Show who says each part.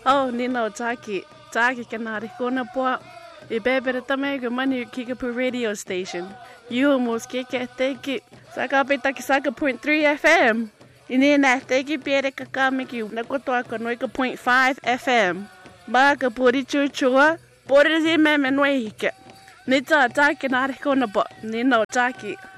Speaker 1: Oh, Nino Taki. Taki kanari kona po. Ibebere tamego mani Kickapoo radio station. You almost kick at teki. Saka petaki saka 0.3 FM. Inina teki piere kakamiki. Nakotoa konoika 0.5 FM. Baka puri chuchua. Puri zime menwehike. Nita Taki nari kona po. Nino Taki.